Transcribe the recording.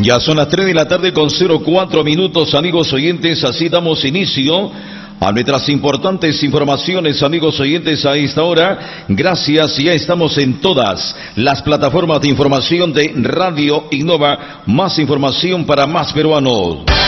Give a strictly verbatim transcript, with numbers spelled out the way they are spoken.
Ya son las tres de la tarde con cero cuatro minutos, amigos oyentes, así damos inicio a nuestras importantes informaciones, amigos oyentes, a esta hora. Gracias, ya estamos en todas las plataformas de información de Radio Innova. Más información para más peruanos.